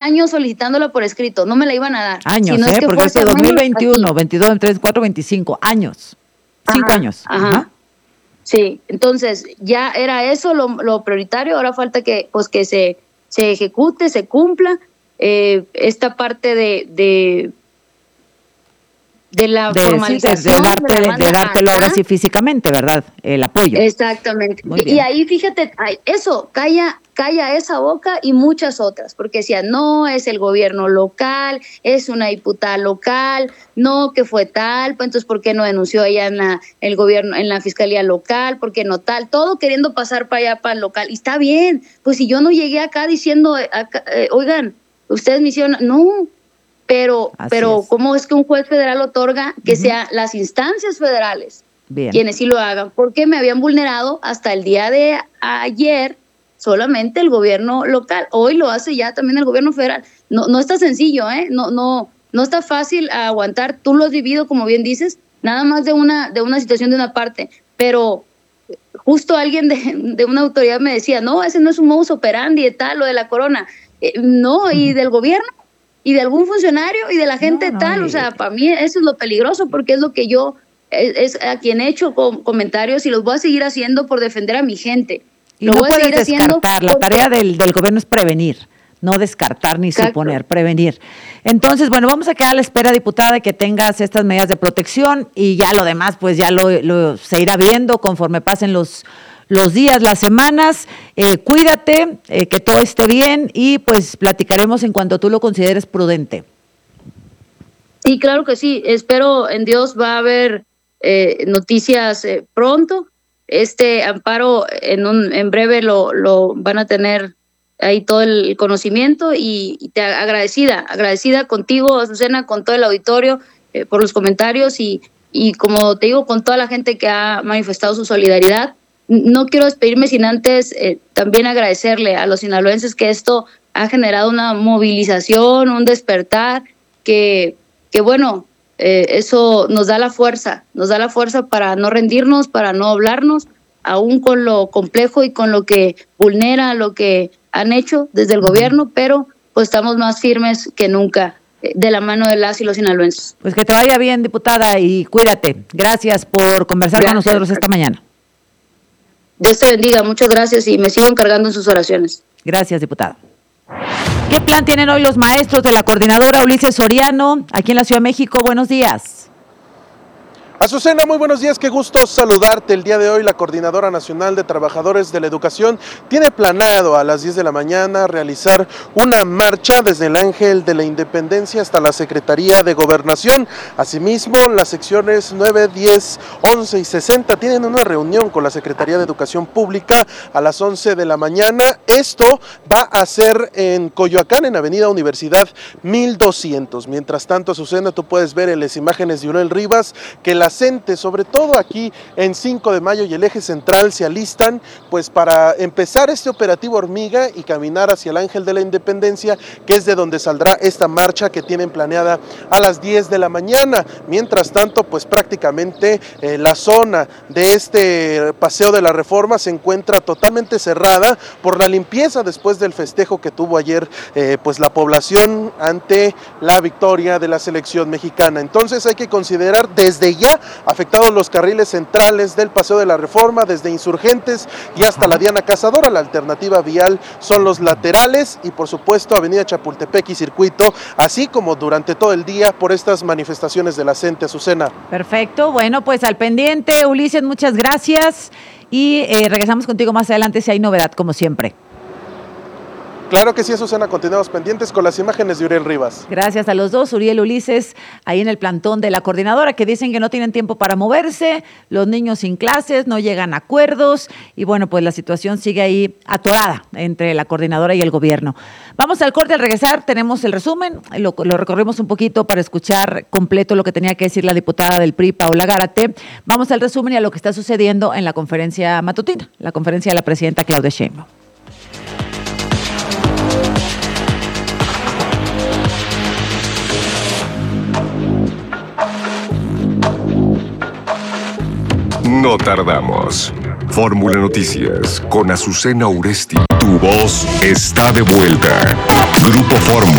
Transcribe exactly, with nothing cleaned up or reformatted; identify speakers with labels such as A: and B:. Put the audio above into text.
A: años solicitándola por escrito, no me la iban a dar.
B: Años,
A: si no
B: ¿eh?
A: es que
B: Porque
A: fuese
B: es de dos mil veintiuno,
A: así.
B: veintidós, veintitrés, veinticuatro, veinticinco, años. Cinco
A: Ajá,
B: años.
A: Ajá.
B: Ajá.
A: Sí, entonces ya era eso lo, lo prioritario, ahora falta que pues que se, se ejecute, se cumpla eh, esta parte de, de, de la
B: De, sí, de,
A: formalización
B: de, darte,
A: de, la
B: de dártelo ahora sí físicamente, ¿verdad? El apoyo.
A: Exactamente.
B: Muy
A: Y
B: bien.
A: ahí fíjate, ay, eso, calla, calla esa boca y muchas otras, porque decían, no, es el gobierno local, es una diputada local, no, que fue tal, pues entonces, ¿por qué no denunció ella en la, el gobierno, en la fiscalía local? ¿Por qué no tal? Todo queriendo pasar para allá, para el local. Y está bien, pues si yo no llegué acá diciendo, acá, eh, oigan, ustedes me hicieron, no, pero,
B: Así
A: pero
B: es.
A: ¿cómo es que un juez federal otorga que
B: Ujú.
A: sean las instancias federales
B: Bien.
A: quienes sí lo hagan? Porque me habían vulnerado hasta el día de ayer solamente el gobierno local. Hoy lo hace ya también el gobierno federal. No, no está sencillo, ¿eh? No, no, no está fácil aguantar. Tú lo has vivido, como bien dices, nada más de una, de una situación de una parte. Pero justo alguien de, de una autoridad me decía, no, ese no es un modus operandi de tal, lo de la corona. Eh, no, y del gobierno, y de algún funcionario, y de la gente
B: No, no,
A: tal.
B: y-
A: O sea, para mí eso es lo peligroso, porque es lo que yo, es, es a quien he hecho com- comentarios y los voy a seguir haciendo por defender a mi gente.
B: Y
A: Lo
B: no
A: voy a
B: puedes
A: seguir haciendo
B: descartar, la
A: porque-
B: tarea del, del gobierno es prevenir, no descartar ni
A: Exacto.
B: suponer, prevenir. Entonces, bueno, vamos a quedar a la espera, diputada, de que tengas estas medidas de protección y ya lo demás, pues ya lo, lo se irá viendo conforme pasen los, los días, las semanas. Eh, cuídate, eh, que todo esté bien y pues platicaremos en cuanto tú lo consideres prudente.
A: Sí, claro que sí. Espero en Dios va a haber eh, noticias eh, pronto. Este amparo en un en breve lo, lo van a tener ahí todo el conocimiento y, y te agradecida, agradecida contigo, Azucena, con todo el auditorio eh, por los comentarios y, y como te digo, con toda la gente que ha manifestado su solidaridad. No quiero despedirme sin antes eh, también agradecerle a los sinaloenses que esto ha generado una movilización, un despertar, que, que bueno, eh, eso nos da la fuerza, nos da la fuerza para no rendirnos, para no doblarnos, aún con lo complejo y con lo que vulnera lo que han hecho desde el gobierno, pero pues estamos más firmes que nunca eh, de la mano de las y los sinaloenses.
B: Pues que te vaya bien, diputada, y cuídate. Gracias por conversar
A: Gracias.
B: con nosotros esta mañana.
A: Dios te bendiga, muchas gracias y me sigo encargando en sus oraciones.
B: Gracias, diputada. ¿Qué plan tienen hoy los maestros de la coordinadora Ulises Soriano aquí en la Ciudad de México? Buenos días.
C: Azucena, muy buenos días, qué gusto saludarte. El día de hoy la Coordinadora Nacional de Trabajadores de la Educación tiene planeado a las diez de la mañana realizar una marcha desde el Ángel de la Independencia hasta la Secretaría de Gobernación. Asimismo, las secciones nueve, diez, once y sesenta tienen una reunión con la Secretaría de Educación Pública a las once de la mañana. Esto va a ser en Coyoacán, en Avenida Universidad mil doscientos. Mientras tanto, Azucena, tú puedes ver en las imágenes de Uriel Rivas que la CENTE, sobre todo aquí en cinco de mayo y el eje central, se alistan pues para empezar este operativo hormiga y caminar hacia el Ángel de la Independencia, que es de donde saldrá esta marcha que tienen planeada a las diez de la mañana. Mientras tanto, pues prácticamente eh, la zona de este Paseo de la Reforma se encuentra totalmente cerrada por la limpieza después del festejo que tuvo ayer eh, pues la población ante la victoria de la selección mexicana. Entonces hay que considerar desde ya afectados los carriles centrales del Paseo de la Reforma, desde Insurgentes y hasta la Diana Cazadora. La alternativa vial son los laterales y por supuesto Avenida Chapultepec y Circuito, así como durante todo el día por estas manifestaciones de la CENTE. Azucena.
B: Perfecto, bueno, pues al pendiente, Ulises, muchas gracias y eh, regresamos contigo más adelante si hay novedad, como siempre.
C: Claro que sí, Azucena, continuamos pendientes con las imágenes de Uriel Rivas.
B: Gracias a los dos, Uriel, Ulises, ahí en el plantón de la coordinadora, que dicen que no tienen tiempo para moverse, los niños sin clases, no llegan a acuerdos, y bueno, pues la situación sigue ahí atorada entre la coordinadora y el gobierno. Vamos al corte, al regresar tenemos el resumen, lo, lo recorrimos un poquito para escuchar completo lo que tenía que decir la diputada del P R I, Paola Gárate. Vamos al resumen y a lo que está sucediendo en la conferencia matutina, la conferencia de la presidenta Claudia Sheinbaum.
D: No tardamos. Fórmula Noticias con Azucena Uresti. Tu voz está de vuelta. Grupo Fórmula.